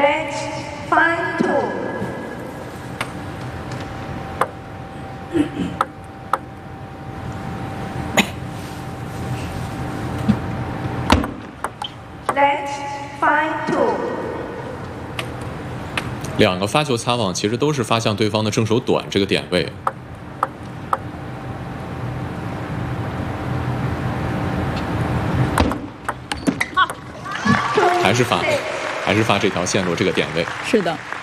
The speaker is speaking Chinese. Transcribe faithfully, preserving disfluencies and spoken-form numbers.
Let's find two. Let's find two. 两个发球擦网其实都是发向对方的正手短这个点位。还是发，还是发这条线路这个点位。 是的。